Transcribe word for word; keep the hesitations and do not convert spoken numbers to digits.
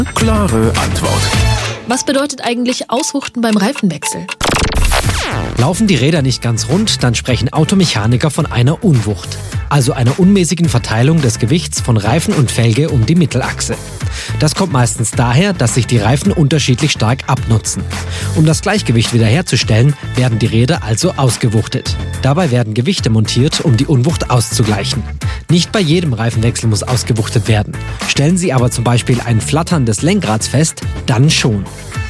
Klare Antwort. Was bedeutet eigentlich Auswuchten beim Reifenwechsel? Laufen die Räder nicht ganz rund, dann sprechen Automechaniker von einer Unwucht, also einer unmäßigen Verteilung des Gewichts von Reifen und Felge um die Mittelachse. Das kommt meistens daher, dass sich die Reifen unterschiedlich stark abnutzen. Um das Gleichgewicht wiederherzustellen, werden die Räder also ausgewuchtet. Dabei werden Gewichte montiert, um die Unwucht auszugleichen. Nicht bei jedem Reifenwechsel muss ausgewuchtet werden. Stellen Sie aber zum Beispiel ein Flattern des Lenkrads fest, dann schon.